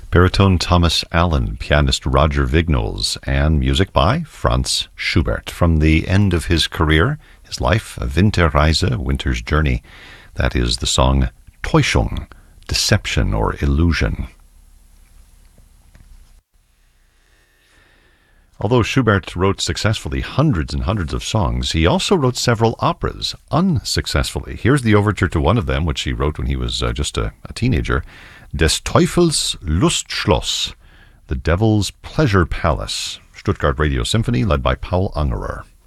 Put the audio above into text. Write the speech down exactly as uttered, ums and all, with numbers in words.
baritone Thomas Allen, pianist Roger Vignoles, and music by Franz Schubert. From the end of his career, his life, a Winterreise, Winter's Journey, that is the song Täuschung, Deception or Illusion. Although Schubert wrote successfully hundreds and hundreds of songs, he also wrote several operas unsuccessfully. Here's the overture to one of them, which he wrote when he was uh, just a, a teenager, Des Teufels Lustschloss, The Devil's Pleasure Palace, Stuttgart Radio Symphony, led by Paul Ungerer.